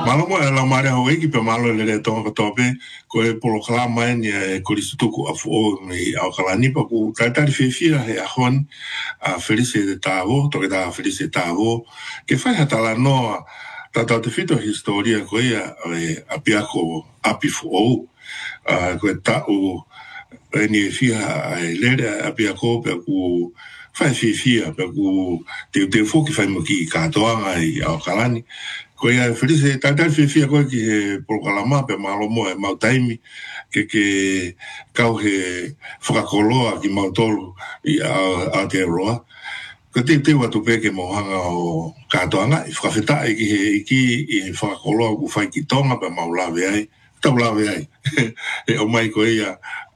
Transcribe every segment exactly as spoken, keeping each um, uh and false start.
Malo mo e la mare ho eki pe malo le le tonga tope ko e polo kala mai ni e ko tuku a fo mi au kala ni pa ku ta ta fi fi he a hon a felice de tavo to que da felice tavo que fai hata la no ta ta te fito historia ko ia a pia ko api fo a ko ta o e ni fi a le a pia ko pe ku fai fi fi pe ku te te fo ki fai mo ki ka to ai au kala ni ko ia felice tata fi fi ko ki programa pe malo mo e mau taimi ke ke kau he whakakoloa ki mau tolu i a Aotearoa ko te te watu pe ke mohanga o katoanga i whakawhita i ki he iki i whakakoloa ku whai ki tonga pe mau lawe ai tau lawe ai e o mai ko ia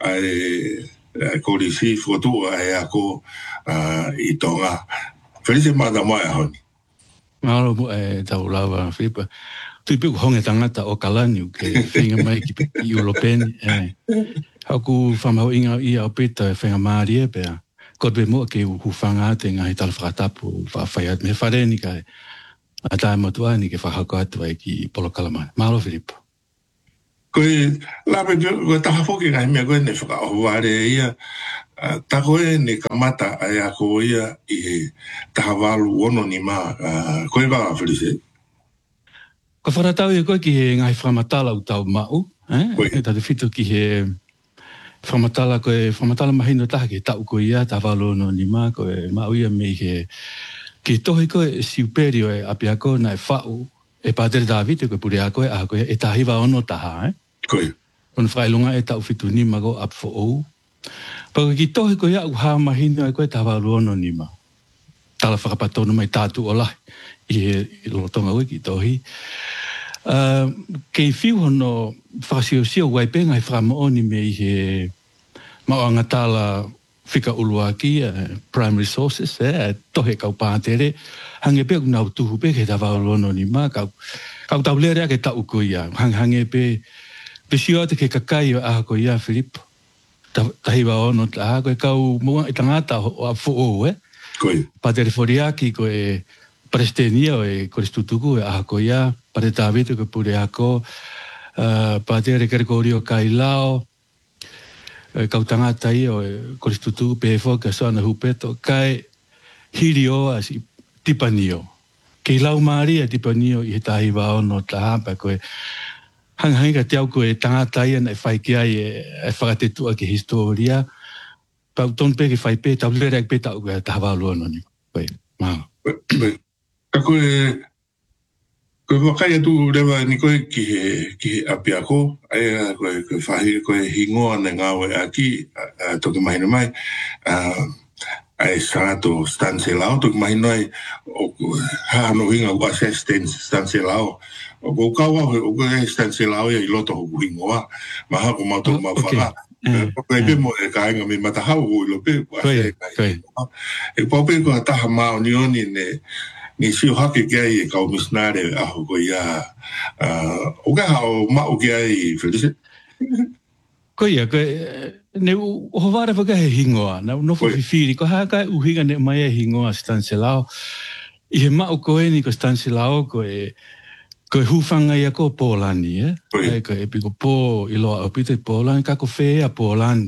ai ko li si fotu ai ako i tonga felice mada mai honi Malo mo e tau lawa Filipa. Tui piku honge tangata o Kalani ke whinga mai ki i Europeni. Haku whamau inga i au pita e whinga maari e pia. Kote mo ke u hufanga te ngahi tala whakatapu whawhai at me whareni kai. A tae motua ni ke whahako atu ai ki Polo Kalamani. Malo Filipa. Koe lape koe taha whoki ngai mea koe ne whakaohuare ia. Ta koe ne kamata ai a ko ia i taha walu ono ni ma koe wa Felice. Ko wharatau e koe ki he ngai whamatala u tau mau. E tate whitu ki he whamatala koe whamatala mahino taha ki tau koe ia taha walu ono ni ma koe mau ia me he ki tohi koe siuperio e api a koe na e whau e pātere Davide koe puri a koe a koe e tahiwa ono taha. Koe. Kono whailunga e tau whitu ni ma ko ap fo ou. Paka ki tohi ko ia u haa mahina e koe tawa ruono ni ma. Tala whakapatono mai tātu o lahi. I he lotonga ui ki tohi. Uh, kei whiu hono whakasio sio waipenga i whakamaoni me i he maoanga tala whika ulua ki, uh, primary sources, eh, tohe kau pātere. Hange pe unau tuhu pe ke tawa ruono ni ma. Kau, kau tau lere ke tau ko ia. Hange, hange pe pe sio ate ke kakai o aha ko ia Filipa. Tahiwa ono taha, koe kau mua i tangata o a foo, eh? Koe. Patere Foriaki, koe Prestenia, e Koristutuku, e aha ko ia, Pate Tawito, koe pure ako, uh, Patere Gregorio Kailao, e kau tangata i o e Koristutuku, Pefo, ka soana hupeto, kai Hirio as i Tipanio. Kei lau Maria Tipanio i he tahiwa ono taha, pa koe hang hanga te au koe tangata ia na e whai ki ai e whakatetua ki historia. Pau ton pe ki whai pe, tau lera ek pe tau koe tahawa luono ni. Koe, maa. Ka koe, koe wakai atu rewa ni koe ki he, ki he api ako, ai koe, koe whahi, koe hingoa na ngawe aki, toki mahina mai, ai sangato Stanislao, toki mahina ai, o hano hinga ua se Stanislao, o ko kawa o ko e Stanislao ia i loto ho hingoa ma ha ko mato ma fala ko pe mo e ka nga me mata ha o lo pe e po pe ko ta ma ni oni ne ni si o hake ke ai ka o misnare a ho ko ia o ga ha o ma o ke ai Felice ko ia ko ne o vare fa ka hingoa na no fo fifiri ko ha ka u hinga ne mai hingoa Stanislao i he ma o ko ni ko Stanislao ko e ko hufanga ia ko Polani, eh? Ai ko e piko po i loa o pita i Polani, ka ko whea Polani.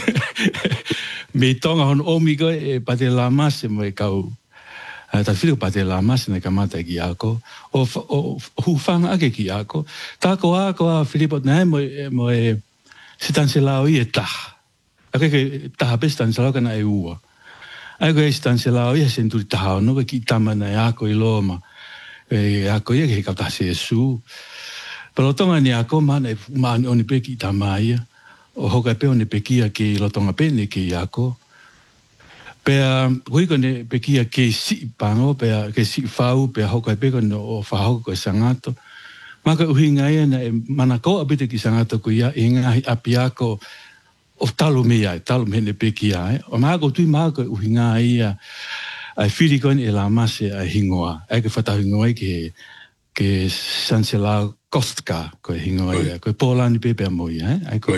Me tonga hon omi ko e Pate Lamase mo e kau, ta whiro Pate Lamase na kamata ki ako, o hufanga ake ki ako. Tā ko a ko a Filipo, nei mo e Stanislao i e taha. Ake ke taha pe Stanislao kana e ua. Ai ko e Stanislao i e senturi taha, no ke ki tamana e ako i Loma. E ako ia ke kata se su. Pero tonga ni ako mana mana oni pe ki tamaia. O hoka pe oni pe kia ke lotonga pe ne ke ako. Pe hui ko ne pe kia ke si pango pe ke si fau pe hoka pe ko no fa hoka sangato. Maka uhinga ia na mana ko abite ki sangato ko ia inga api ako o talo mea, talo me ne pe kia. O mako tui mako uhinga ia ai whiri koe e la mase ai hingoa. Ai ke whata hingoa ke, ke Stanislao Kostka koe hingoa ia. Koe Polani pepe a moi, eh? Ai koe.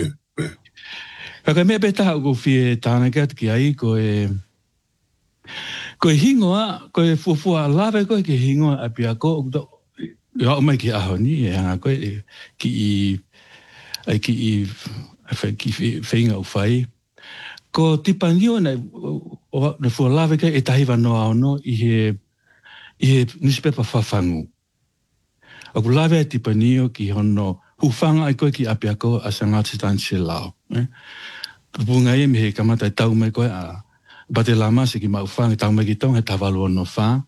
Ka koe mea pe taha uko whie tāna kat ki ai koe... Koe hingoa, koe fuafua lawe koe ke hingoa api a ko. ya o mai ki aho ni e hanga koe ki i ai ki i fa ki whainga o whai. Ko tipanio na o na fua lawe kai e tahi wanoa ono i he i he newspaper whawhangu. O ku lawe e tipanio ki hono hufanga ai koe ki api ako a Sangati Tansi Lao. Punga e me he kamata e tau mai koe a bate lama se ki mau whanga tau mai ki tau he tavalu ono wha.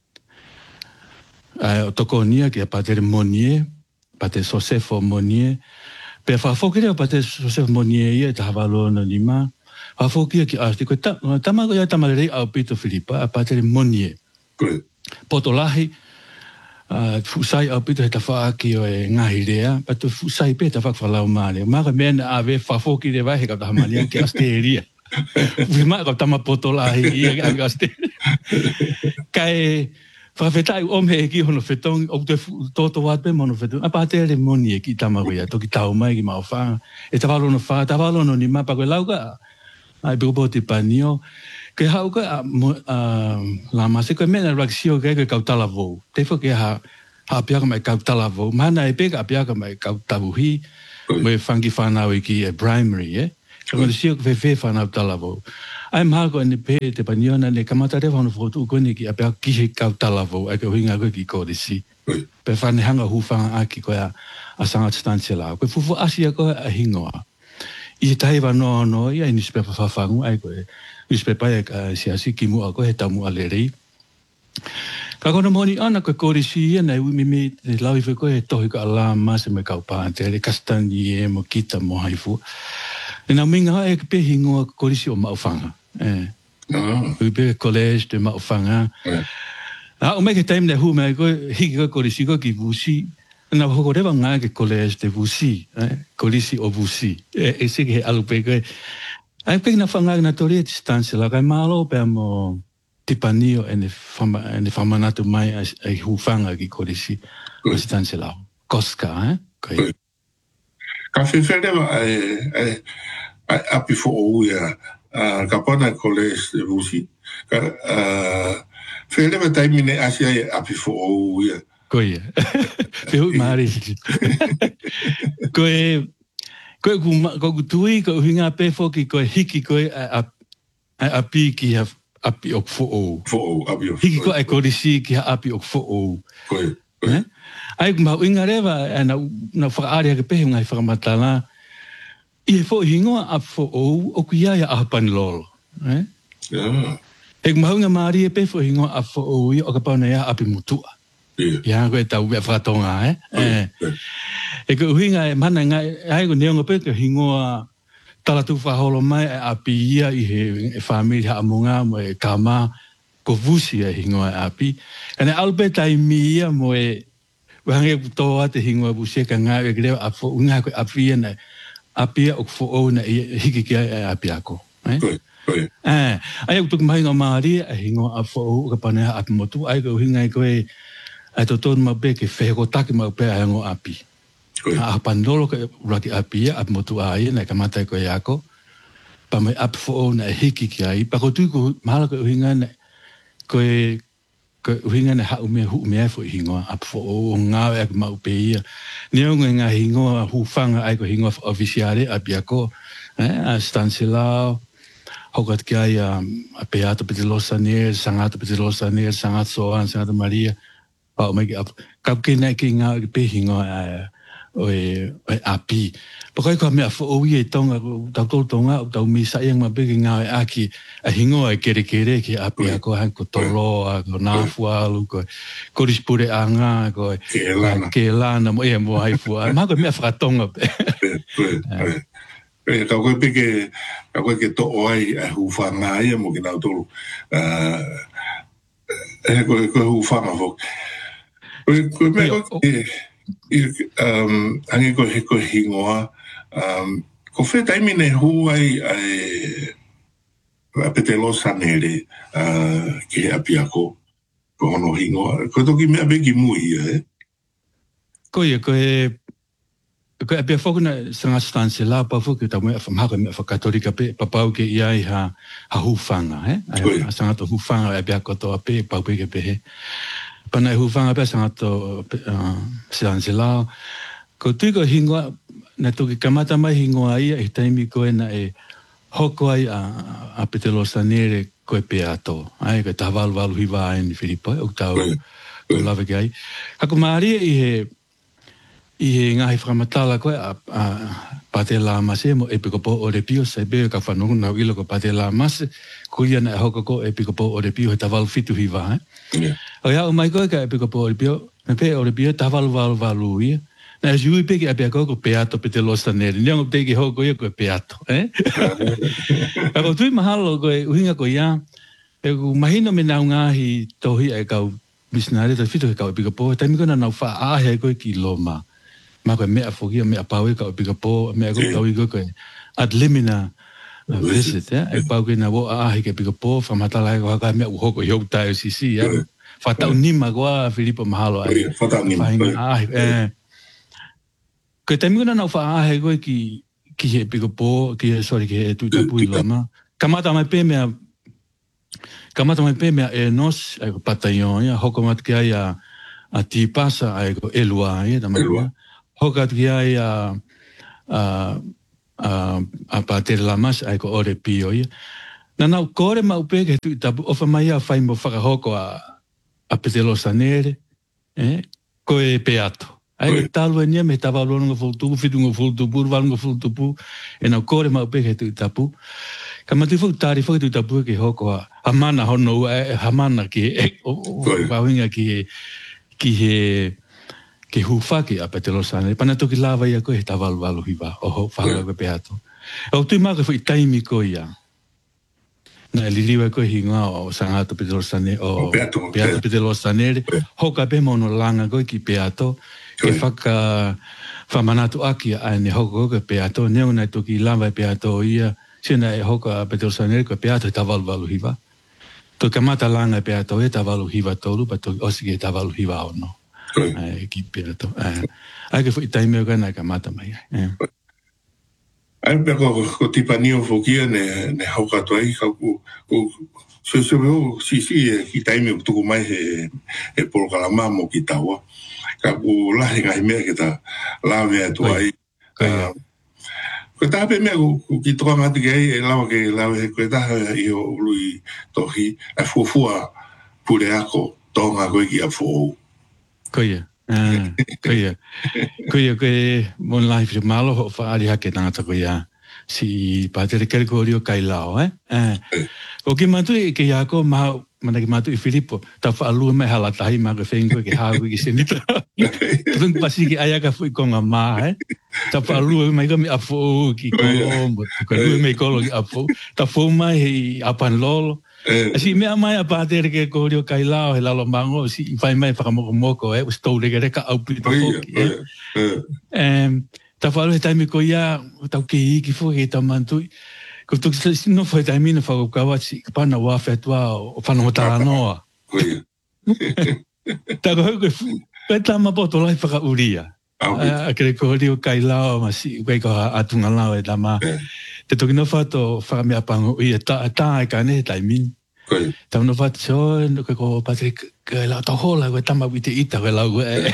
O toko nia ki a patere Monier, pate Sosefo Monier. Pe whawhokere o pate Sosefo Monier ia e tavalu ono lima. Whawhokia ki asti koe tama koe a tamarei au Pito Filipa a patere Monier. Potolahi, fusai au Pito he ta whaaki o e ngahi rea, pato fusai pe ta whakwalau maare. Maka mena a we whawhoki re wahe ka tahamania ki asteria. Wima ka tama potolahi ia ki asteria. Kai whawhetai omhe e ki hono whetong, o te toto wat pe mono whetong. A patere Monier ki tamaria, toki tau mai ki mau whanga. E tawalo no wha, tawalo no ni mapa koe lauka. Ai buko te panio ke hau ko a la mase ko mena raksio ke ke kautala vo te fo ke ha ha pia ko mai kautala vo mana e pe ka pia ko mai kautabuhi me fangi fana ki e primary e ko le sio ke fe fana kautala vo ai ma ko ni pe te panio na le kamata re hono foto ko ni ki a pia ki he kautala vo ai ko hinga ko ki ko disi pe fane hanga hu fanga aki ko a a Sangati Tansi Lao ko fufu asia ko a hingoa i tai wanoa no ia i newspaper whawhangu ai koe newspaper e ka siasi ki mua koe he tamu alerei. Ka kona moni ana koe korisi ia nei ui me te lau i whi koe he tohi ka alama se me kau pānte re kastani e mo kita mo haifu. E nau minga e ke pehi ngoa korisi o maufanga. Ui pe college de maufanga. A o me ke taim ne hu me koe hiki koe korisi koe ki vusi. Na hoko rewa ngā ke college de Vusi, kolisi o Vusi. E sike he alupe koe. Ai peki na whangā na tori e te Tansi Lao, kai mālo pe amo tipanio e ne whamanatu mai ai hufanga ki kolisi o Tansi Lao. Koska, eh? Koe. Ka whiwherewa ai api fo o uia, ka pana college de Vusi. Ka whiwherewa taimine asia e api fo o uia. Koe, pehu maari. Koe, koe ku tui, koe hinga pe foki, koe hiki koe a api ki ha api ok fo o. Fo o, api ok. Hiki koe a korisi ki ha api ok fo o. Koe, koe. Ai kumau inga rewa, na whakaari hake pehe ngai whakamatala, i he fo hingoa a fo o, o ku iaia a hapani lolo. E kumau inga maari e pe fo hingoa a fo o i o ka pauna ia api mutua. Ia koe tau mea whakatonga, eh? E ko uhinga e mana ngai, ai ko neonga pe ke hingoa talatu whaholo mai e api ia i he whamiri haamunga mo e kama ko Vusi e hingoa e api. Kane alpe tai mi ia mo e wahange kutoa te hingoa Vusi e ka ngai e greo a fo unga koe api ia na api ia o fo o na hiki kia e api ako. Eh, ai ko tuku mahinga maari e hingoa a fo o ka panea api motu, ai ko uhinga e koe ai to ton ma be ke fe ko taki ma pe ai ngo api. A pandolo ke raki api a motu ai na ka mata ko yako. Pa mai ap fo na hiki ki ai pa ko tu ko mala ko hinga na ko ko hinga na ha me hu me fo hinga ap fo nga e ma pe ia. Ni nga hinga hu fanga ai ko hinga oficiale api ako eh a Tansi Lao hokat ki ai a Beato Pitilosaner, Sangata Pitilosaner, Sangat Soan, Sangata Maria. Pa o mai ki apu. Kau ke nei ki ngā ki pehinga o e api. Pa kai kua mea fo oui e tonga, tau tau tonga, tau mi sa iang ma pe ki ngā e aki a hingoa e kere kere ki api a ko han ko toroa, ko nāfualu, ko korispure a ngā, ko ke lana, mo ea mo haifua. Ma koe mea whakatonga pe. Kau koe pe ke, kau koe ke to oai a hufanga ia mo ki nau tolu. E koe koe hufanga fok. Koe mea koe um ange ko he ko hingoa um ko fe taimi ne hu ai ai a Pitilosanere uh ki apia ko ko no hingoa ko to ki me be ki mui eh ko ye ko e ko apia fo na Sangati Tansi Lao pa fo ki ta me fa ma me fa katolika pe pa pa ke ia ha ha hufanga eh a sangata hufanga apia ko to pe pa pe ke pe pana hu fanga pe sanga to silan sila ko tu ko hingoa na to ki kamata mai hingoa ia e taimi ko na e hoko ai a a petelo sanere ko pe ato ai ka taval val hiva en Filipo o tau ko lava gai ako mari i he i he ngahi whakamatala koe a, a pate la mase mo e piko po o re pio se beo ka whanongu na wilo ko pate la mase ko ia na e hoko ko e piko po o re pio he tavalu fitu hiva eh? O ia o mai koe ka e piko po o re pio me pe o re pio tavalu valu valu ia na e sui peke a pia ko ko peato pe te losta nere niango teki hoko ia ko e peato eh? Ako tui mahalo ko e uhinga ko ia e ku mahino me nau ngahi tohi e kau misinare ta fitu he kau e piko po taimi kona nau wha ahe koe ki loma ma ko mea fogia mea pau ka pika po mea ko tau i ko ad limina visit eh e pau ke na wo a ke pika po fa matala ko ka mea ho ko yo ta si si ya fa ta unima ko Filipo mahalo ai fa ta unima ah eh ke tami na fa a ko ki ki he pika po ki sorry ki tu ta pui loma kamata mai pe mea kamata mai pe mea e nos ai ko patayon ya ho ko mat ke ai a a ti pasa ai ko elua ya ta mai hoka ki ai a a a a pater la mas ai ko ore pio ia na na kore ma upe ke tu tabu ofa mai a fai mo faka hoko a a petelo sanere eh ko e peato ai talu nia me tava lo no fultu fitu no fultu pur val no fultu pu e na kore ma upe ke tu tabu kama tu fu tari fu tu tabu ke hoko a mana hono e hamana ki o va winga ki ki he ke hufaki a petelo sanere pana to ki lava ia ko he tavalu valu hiva o ho fala ko peato o tu ma ko foi taimi ko ia na liliwa ko hinga o sanga to petelo sanere o peato petelo sanere ho ka pe mono langa ko ki peato ke faka famanatu aki a ne ho ko peato ne una to ki lava peato ia sina e ho ka petelo sanere ko peato tavalu valu hiva to kamata langa peato e tavalu hiva tolu pa to osige tavalu hiva o no ai ki peato ai ke foi taime o kana ka mata mai ai pe ko ko tipanio fokia ne ne hauka toi ka ku ku so so si si ki taime tu ko mai he e por kala mamo ki tawa ka ku la ngai me ke ta la ve tu ai ko ta pe me ku ki to ma de e la ke la ve ko ta i o lui to hi a fu fu a pure ako tonga ko ki a fu Koia. Ah, koia. Koia koe mon life de malo ho fa ali hake tanga koia. Si patere ker ko rio kai lao eh. Eh. O ki matu ke ya ko ma mana ki matu i Filipo ta fa lu me hala tai ma ke fengo ke ha ko ki senita. Tung pasi ki aya ka fu ko nga ma eh. Ta fa lu me ka mi afo ki ko mo ko lu me ko lo ki afo. Ta fo mai apan lolo. Asi mea mai a patere ke ko rio kai lao he lalo mango si fai mai whakamoko moko e, us tau rega reka au pito foki e. Ta whalu he taimi ko ia, tau ke iki foki e tau mantui, ko tuk no fai taimi na whakaukawat si pana wa whetua o whanau tala noa. Ta ko hau koe fu, koe tama poto lai whakauria. A kere ko rio kai lao ma si, koe ko atunga lao e tama. Te toki no whato whakamea pango i e ta e kane he taimini. Tau no whato so, koe ko patri koe lau tau hola, koe tama wite ita koe lau koe.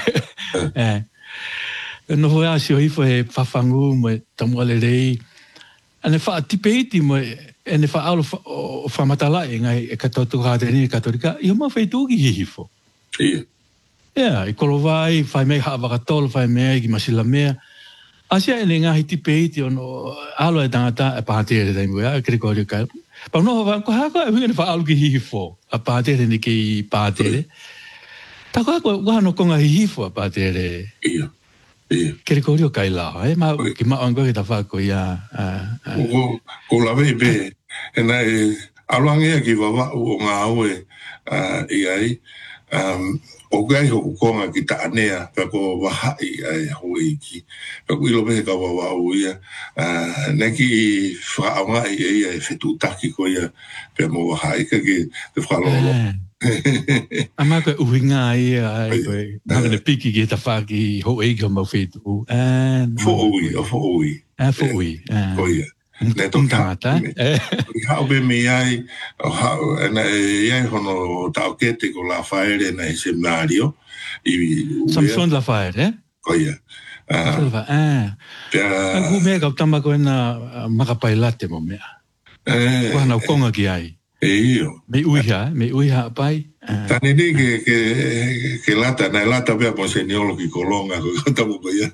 No hoi asi o hifo he whawhangu mo e tamu ale rei. Ane wha tipe iti mo e ne wha alo whamatala e ngai e katotu hāteni e katorika, i homa whai tūki hi hifo. Ia. Ia, i kolo vai, whai mei haa wakatolo, whai mei ki masila mea. Asia ele ngahi tipe iti ono alo e tangata e pahatere taimu ya, kere kore kai. Pau noho wa, ko hako e huingane wha alu ki hihifo, a pahatere ni ki pahatere. Ta ko hako, wahano konga hihifo a pahatere. Ia, ia. Kere kore kai lao, eh? Ma, ki maongo ki ta whako ia. Ko lawe i be, e na e aluangea ki wawa o ngā aue i ai, o gai hoku konga ki ta anea, pe ko wahai ai hoi ki. Pe ko ilo pehe ka wawa o ia. Neki i whaaonga i eia e whetu taki ko ia, pe mo wahai ka ki te whalolo. A mā koe uhinga ia, ai koe, hangane piki ki ta whaki ho eiki o mau whetu. Fo ui, o fo ui. Fo ui. Ko ia. le to tangata e ha be me ai ha na e ai hono ta ke te ko la faere na seminario i Samson la faere eh koia ah ah ku me ka tama ko na makapailate mo me ko na konga ki ai Io. Me uiha, me uiha pai. Tani ni ke ke ke lata na lata be mo seniolo ki kolonga ko tamu ko ya.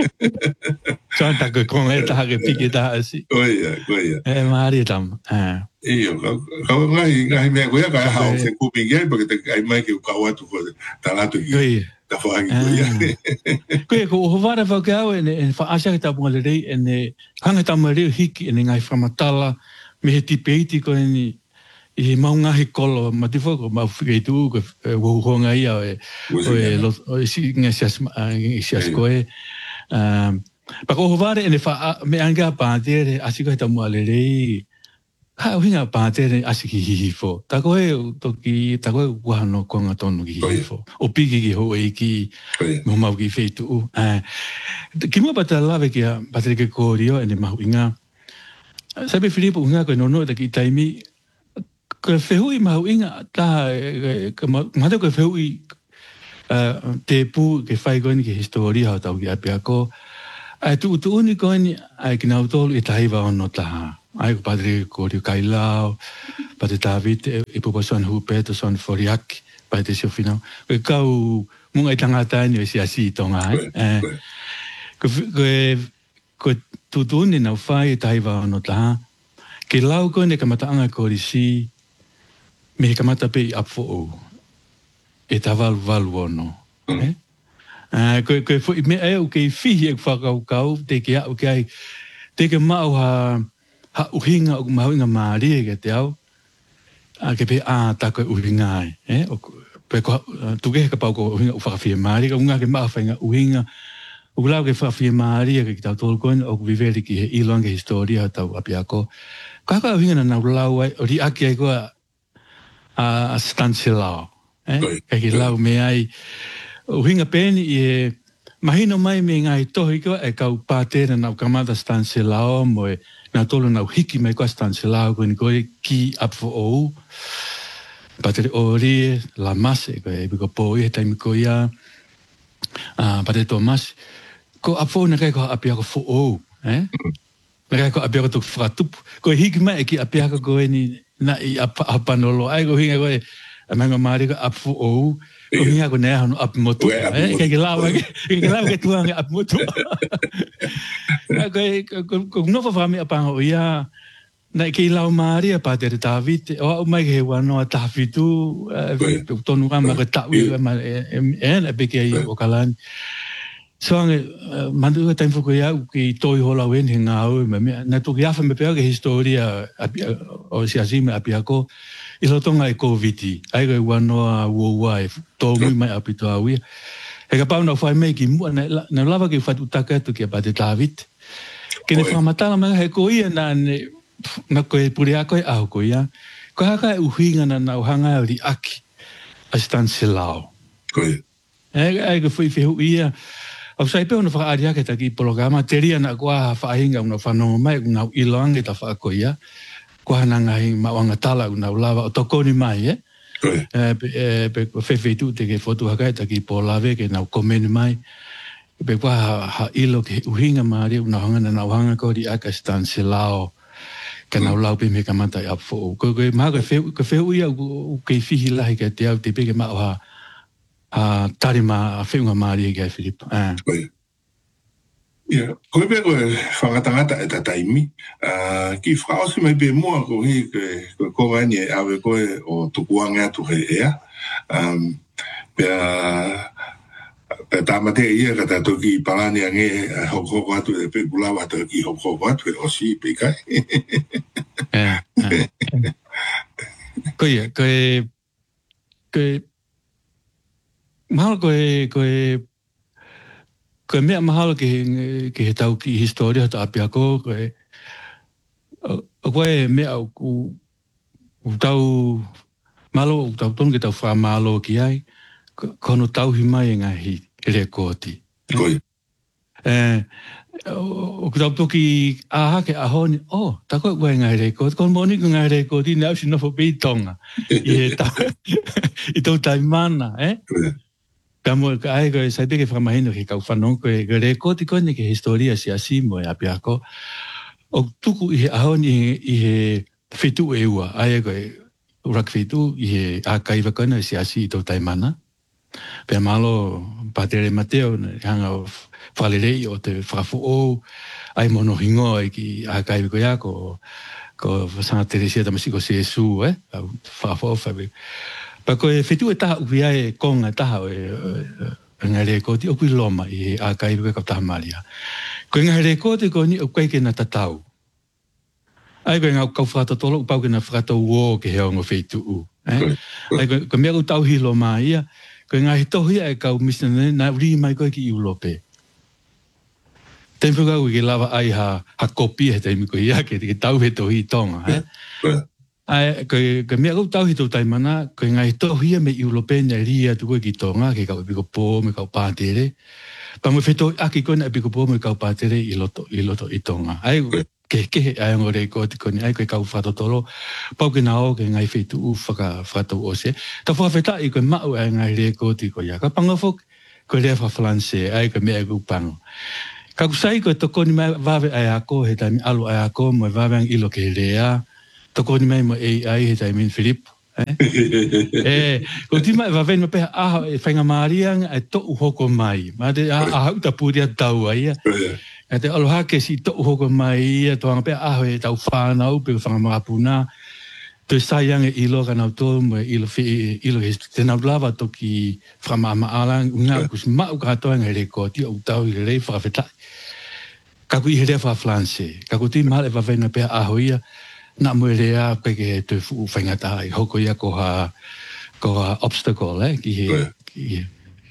Santa ko kon eta ke piki ta asi. Koia, koia. E mari tam. Io, ka ngai ngai me ko ya ka ha se ku pingai porque te ai mai ke ka watu ko talato ki. Koia. Ta fangi ko ya. Koia ko ho vara fa ka en en fa asa ta mo le dei en hanga ta mo re hiki en ngai framatala me he tipeiti ko en I maunga he kolo, ma te whako, ma whikei tu, ko wohonga ia, o e si nga sias koe. Pa ko hovare ene wha, me anga pātere, asi koe ta mua le rei, ha uhinga pātere asi ki hihifo. Ta koe, toki, ta koe wahano konga tonu ki hihifo. O piki ki ho e ki, mo mau ki wheitu. Ki mua pata lawe ki a, patere ke kōrio, ene mahu inga. Sabe Filipo, unga koe nono, ta ki taimi, ko fehui mau inga ta ko mate ko fehui te pu ke fai ko ni ke historia ha tau ki apia ko ai tu tu ni ko ni ai ki nau tolu e tai va no ta ai ko padre ko ri kailao padre David e po son hu Peterson Foriak padre se fino ko kau mo ngai tanga ta ni si asi tonga ai ko ko tu tu ni nau fai tai va no ta ke lau ko ni ka mata anga ko ri si me kamata pe apfo o e taval valuono eh ah ko ko foi me e o ke fi e fa kau kau te ke o ke te ke mau ha ha uhinga o mau nga mari ke te au a ke pe a ta ko uhinga eh o pe ko tu ke ka pau ko uhinga o fa fi mari ko nga ke ma fa nga uhinga o lau ke fa fi mari ke ta tol ko o viveri ki i longa historia ta apia ko ka ka uhinga na lau o ri aki ko a Stanislao eh ke lau me ai o hinga peni e mahino mai me ngai tohi ko e kau patera na kamada Stanislao mo na tolo na hiki mai ko Stanislao ko ni ko ki up for o patere ori la masse ko e ko po e tai ko ya a patere Thomas ko up for na ko apia ko for o eh na ko apia ko fratup ko hiki mai ki apia ko ni na i apa nolo ai ko hinga ko e manga mari ko apu o ko hinga ko ne hanu ap motu eh ke ke lava ke ke lava ke tuang ap motu ko ko no fa mi apa o ya na ke lau mari pa de David o mai ke wa no Davidu tonu ma ko ta wi ma e na be ke o kalan soange mandu ka tempo ko ya ki toi hola wen hinga o me na tu ya fa me pe ke historia o si asime apia ko i lo tonga e covid ai ko wano a wo wai to mi mai apito awi e ka pa no fa me ki mu na na lava ke fa tu ta ka tu ke pa de David ke ne fa matala ma he ko ia na na ko e puri ako e au ko ia ko ha ka u hinga na na hanga ri aki a Stanislao ko e ai ko foi fe ia o sai pe ona fa aria ke ta ki programa teria na kwa fa hinga una fa no mai una ilong ta fa ko ia kwa na ngai ma wanga tala una lava to ko ni mai eh e pe fe fe tu te ke foto ha ka ta ki po lave ke na ko men mai pe kwa ha ilo ke uhinga mari una hanga na hanga ko di aka Stanislao ke na lau pe me ka mata ya fo ko ko ma ko fe ko fe ia ke fi la ke te au te pe ke ma ha a tarima a whenua maari e gai Filip. Ia, koe pe koe whangatangata e ta taimi. Ki whaosi mai pe mua ko hi koe kongani e awe koe o tukuanga atu he ea. Pea pe tamate ia ka tato ki palani ange hoko atu e pe kulawa atu ki hoko atu e osi pe kai. Koe, koe, koe, mahalo koe, koe, koe mea mahalo ke, ke he tau ki historia ta apia ko, koe, koe mea ku, ku tau, malo, tau tonu ke tau wha malo ki ai, kono tau hi mai e ngahi, he rea kōti. Koe. Eh, o kutau toki aha ke ahoni, oh, tako koe ngai reko, kon moni ko ngai reko, di nau si nofo peitonga. I he tau, i tau taimana, eh? Kamo ka ai ko sai ke whamahino ke kau whanong ko e reko ti kone ke historia si asimo e apiako. O tuku i he ahoni i he whitu e ua, ai ko e urak whitu i he akaiwa kona si asi i tau taimana. Pea malo patere Mateo hanga o whalerei o te whakafu o ai mono hingo e ki akai ko ia ko ko Santa Teresia tamasiko se su eh whakafu o whawe. Pa ko e whetu e taha uwia e konga taha o e ngare ko ti o kui loma i akai ko ka taha maria. Ko ngare ko te ko ni o koe ke na tatau. Ai ko ngau kau whakatotolo upau ke na whakatau o ke heo ngo whetu u. Ai ko mea u tau hilo maa ia. Ko ngā he tohi e kau misina nā uri mai koe ki Iulope. Tēn whukau i ke lawa ai ha, ha kopi he teimi koe ia ke te tau he tohi tonga. Eh? Ai, ko, ko mea kau tau he tau taimana, ko ngā he tohi me Iulope nā ria tu koe ki tonga, ke kau piko pō me kau pātere. Pa mo wheto aki koe na piko pō me kau pātere i loto i, loto, i tonga. Ai, ke ke ai ngore ko te koni ai koe kau whatotoro pau ke nao ke ngai whetu u whaka whatau o se ta whawheta i koe mau ai ngai re ko te ko ia ka pangafok koe rea whawhalanse ai koe mea ku pango ka kusai koe to koni mai wawe ai ako he taimi alu ai ako mo wawe ang ilo ke rea to koni mai mo A I he taimi Philip eh eh ko ti mai wawe ma pe aha e whainga mariang ai to uhoko mai ma te aha uta puria tau ai e te aloha ke si to hoko mai e toanga pe aho e tau whanau pe whangamapuna te sayang e ilo ka nau tō mo e ilo whi ilo he te nau lava toki whamama alang unga kus mau katoa ngai reko ti au tau i rei whakawhetai ka kui he rea whaflanse ka kui ti mahale whawhaina pe aho ia na mo e rea pe ke te fu whaingata i hoko ia ko ha ko ha obstacle eh ki he ki he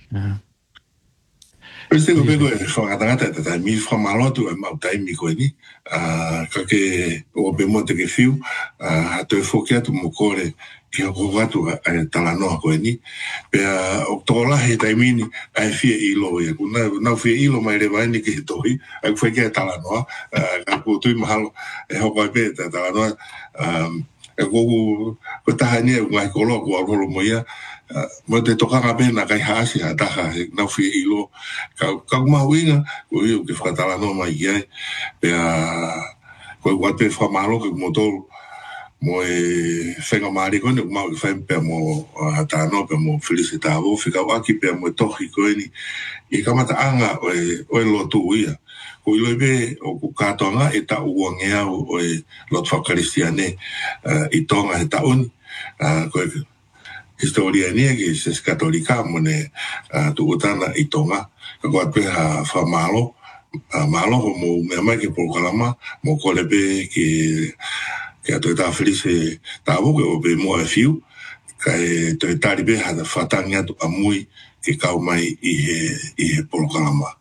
Peste ko pego e whakatangata e tatai mi whamalotu e mau taimi koe ni. Ka ke o pe monte ke whiu, hato e whoki atu mo kore ki hoko atu e talanoa koe ni. Pea o tola he taimi ni ai fia ilo e. Nau fia ilo mai rewa ni ki he tohi, ai kuwhai e talanoa. Ka kutui mahalo e hoko ai pe e talanoa. E koku ko tahani e ngai kolo ko alholo mo ia. Mo te tokanga pena kai haasi ha taha he nau fia ilo. Ka kumawinga, ko iu ke whakatalanoa mai iai. Pea koe wate whamalo ke kumotoro. Mo e whenga maari koe, kumau ke whaim pea mo hatanoa pea mo Felicitavo. Whikau aki pea mo e tohi koe ni. I kamata anga o e lotu ia. Ko ilo ibe o ku katoanga e ta uangea o e lotu whakaristiane i tonga he tauni. Koe historia ni ke se katolika mo ne tu utana i tonga. Ka koe pe ha whamalo. Malo ho mo mea mai ke polokalama. Mo kole pe ke ke ato e ta Felice Tavo ke o pe mo e fiu. Ka e to e tari pe ha da whatangi atu amui ke kau mai i he, i he polokalama.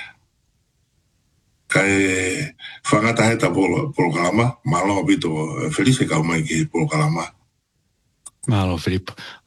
Ka e whangata he ta polokalama. Malo ho pito Felice kau mai ke he polokalama. Malo Filip.